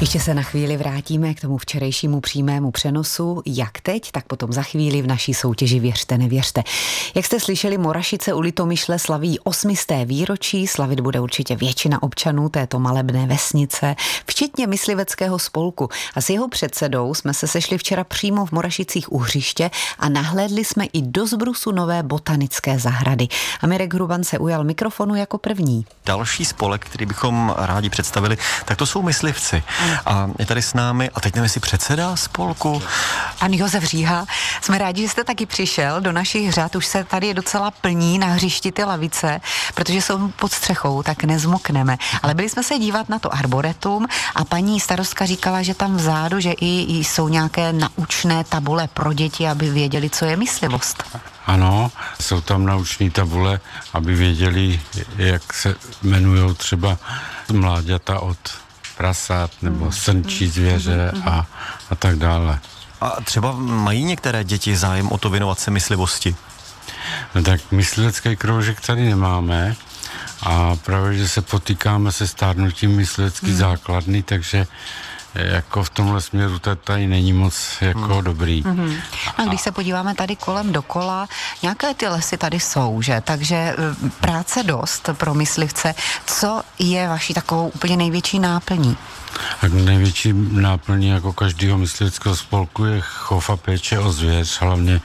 Ještě se na chvíli vrátíme k tomu včerejšímu přímému přenosu. Jak teď, tak potom za chvíli v naší soutěži Věřte, nevěřte. Jak jste slyšeli, Morašice u Litomyšle slaví 800. výročí. Slavit bude určitě většina občanů této malebné vesnice, včetně mysliveckého spolku. A s jeho předsedou jsme se sešli včera přímo v Morašicích u hřiště a nahlédli jsme i do zbrusu nové botanické zahrady. A Mirek Hruban se ujal mikrofonu jako první. Další spolek, který bychom rádi představili, tak to jsou myslivci. A je tady s námi, a teď nevím, jestli předseda spolku. Pan Josef Říha, jsme rádi, že jste taky přišel do našich řad. Už se tady docela plní na hřišti ty lavice, protože jsou pod střechou, tak nezmokneme. Ale byli jsme se dívat na to arboretum a paní starostka říkala, že tam vzadu, že i jsou nějaké naučné tabule pro děti, aby věděli, co je myslivost. Ano, jsou tam nauční tabule, aby věděli, jak se jmenují třeba mláďata od prasat nebo srnčí zvěře a tak dále. A třeba mají některé děti zájem o to věnovat se myslivosti? No tak myslivecký kroužek tady nemáme a právě, že se potýkáme se stárnutím myslivecký základny, takže jako v tomhle směru tady není moc jako dobrý. A když se podíváme tady kolem dokola, nějaké ty lesy tady jsou, že? Takže práce dost pro myslivce. Co je vaší takovou úplně největší náplní? Tak největší náplní jako každého mysliveckého spolku je chov a péče o zvěř, hlavně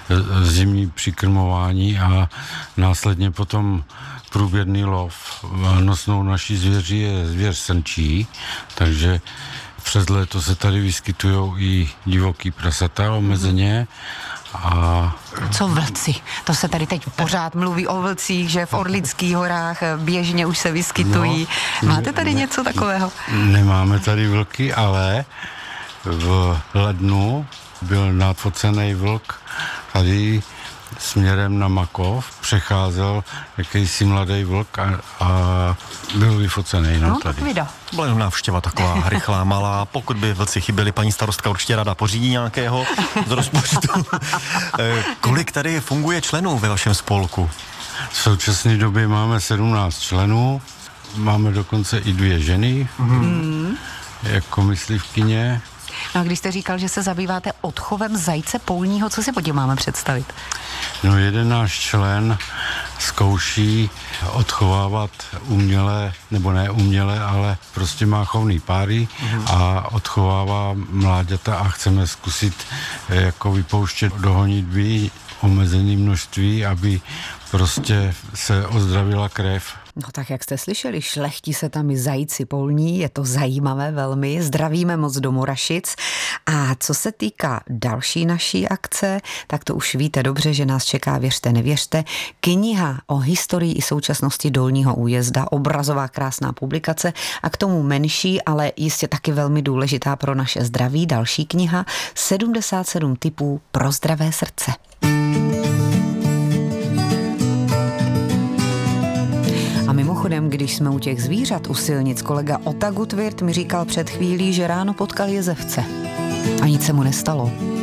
zimní přikrmování a následně potom průběrný lov. Nosnou naší zvěří je zvěř srnčí, takže přes léto se tady vyskytují i divoký prasata omezeně. A co vlci? To se tady teď pořád mluví o vlcích, že v Orlických horách běžně už se vyskytují. Máte tady něco takového? Nemáme tady vlky, ale v lednu byl nadfocený vlk tady směrem na Makov, přecházel jakýsi mladý vlk a byl vyfocený tady. Vida. Byla jenom návštěva taková rychlá, malá. Pokud by vlci chyběli, paní starostka určitě ráda pořídí nějakého z rozpočtu. Kolik tady funguje členů ve vašem spolku? V současné době máme 17 členů, máme dokonce i 2 ženy jako myslivkyně. No a když jste říkal, že se zabýváte odchovem zajce polního, co si pod tím máme představit? No, jeden náš člen zkouší odchovávat uměle, nebo ne uměle, ale prostě má chovný páry a odchovává mláďata a chceme zkusit jako vypouštět do honitby omezené množství, aby prostě se ozdravila krev. No tak jak jste slyšeli, šlechtí se tam i zajíci polní, je to zajímavé velmi, zdravíme moc do Morašic. A co se týká další naší akce, tak to už víte dobře, že nás čeká Věřte, nevěřte. Kniha o historii i současnosti Dolního Újezda, obrazová krásná publikace a k tomu menší, ale jistě taky velmi důležitá pro naše zdraví, další kniha 77 tipů pro zdravé srdce. A mimochodem, když jsme u těch zvířat u silnic, kolega Ota Gutwirth mi říkal před chvílí, že ráno potkal jezevce. A nic se mu nestalo.